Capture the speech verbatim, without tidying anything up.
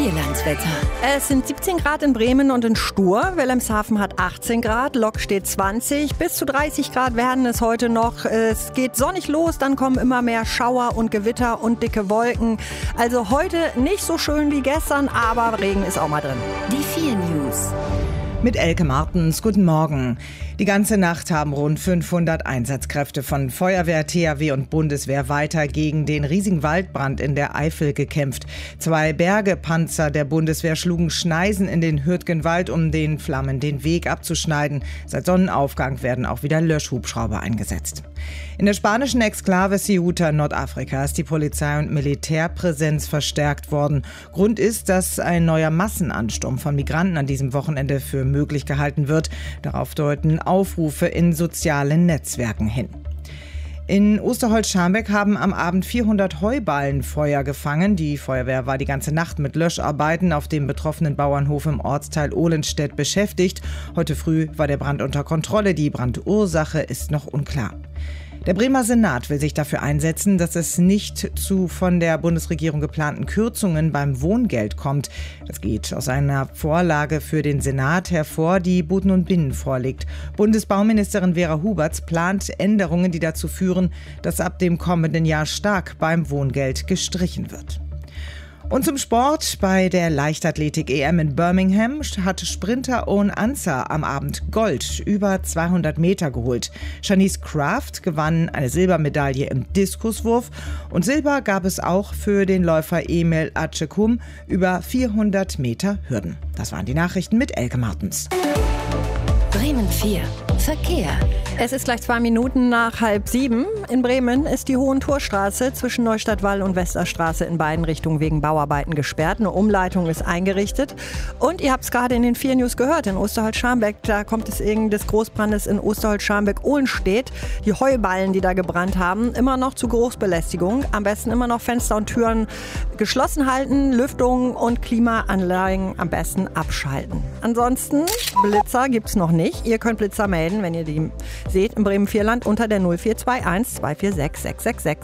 Vierlandswetter. Es sind siebzehn Grad in Bremen und in Stur. Wilhelmshaven hat achtzehn Grad, Lok steht zwanzig. Bis zu dreißig Grad werden es heute noch. Es geht sonnig los, dann kommen immer mehr Schauer und Gewitter und dicke Wolken. Also heute nicht so schön wie gestern, aber Regen ist auch mal drin. Die vier News. Mit Elke Martens, guten Morgen. Die ganze Nacht haben rund fünfhundert Einsatzkräfte von Feuerwehr, T H W und Bundeswehr weiter gegen den riesigen Waldbrand in der Eifel gekämpft. Zwei Bergepanzer der Bundeswehr schlugen Schneisen in den Hürtgenwald, um den Flammen den Weg abzuschneiden. Seit Sonnenaufgang werden auch wieder Löschhubschrauber eingesetzt. In der spanischen Exklave Ceuta in Nordafrika ist die Polizei- und Militärpräsenz verstärkt worden. Grund ist, dass ein neuer Massenansturm von Migranten an diesem Wochenende für möglich gehalten wird. Darauf deuten Aufrufe in sozialen Netzwerken hin. In Osterholz-Scharmbeck haben am Abend vierhundert Heuballen Feuer gefangen. Die Feuerwehr war die ganze Nacht mit Löscharbeiten auf dem betroffenen Bauernhof im Ortsteil Ohlenstedt beschäftigt. Heute früh war der Brand unter Kontrolle. Die Brandursache ist noch unklar. Der Bremer Senat will sich dafür einsetzen, dass es nicht zu von der Bundesregierung geplanten Kürzungen beim Wohngeld kommt. Das geht aus einer Vorlage für den Senat hervor, die Buden und Binnen vorlegt. Bundesbauministerin Vera Huberts plant Änderungen, die dazu führen, dass ab dem kommenden Jahr stark beim Wohngeld gestrichen wird. Und zum Sport. Bei der Leichtathletik-E M in Birmingham hat Sprinter Owen Ansah am Abend Gold über zweihundert Meter geholt. Shanice Kraft gewann eine Silbermedaille im Diskuswurf und Silber gab es auch für den Läufer Emil Acekum über vierhundert Meter Hürden. Das waren die Nachrichten mit Elke Martens. Bremen vier. Verkehr. Es ist gleich zwei Minuten nach halb sieben. In Bremen ist die Hohentorstraße zwischen Neustadtwall und Westerstraße in beiden Richtungen wegen Bauarbeiten gesperrt. Eine Umleitung ist eingerichtet. Und ihr habt es gerade in den vier News gehört, in Osterholz-Scharmbeck, da kommt es wegen des Großbrandes in Osterholz-Scharmbeck-Ohlenstedt. Die Heuballen, die da gebrannt haben, immer noch zu Geruchsbelästigung. Am besten immer noch Fenster und Türen geschlossen halten, Lüftung und Klimaanlagen am besten abschalten. Ansonsten, Blitzer gibt's noch nicht. Ihr könnt Blitzer melden, wenn ihr die seht, im Bremen Vierland unter der null vier zwei eins zwei vier sechs sechs sechs sechs.